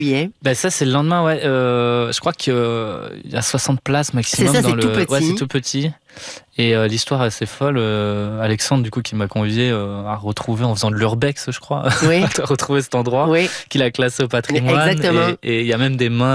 Ben ça c'est le lendemain, ouais. Je crois qu'il y a 60 places maximum. C'est ça, c'est tout petit. Ouais, c'est tout petit. Et l'histoire est assez folle. Alexandre, du coup, qui m'a convié à retrouver en faisant de l'urbex, je crois, Oui. à retrouver cet endroit Oui. qu'il a classé au patrimoine. Exactement. Et il y a même des mains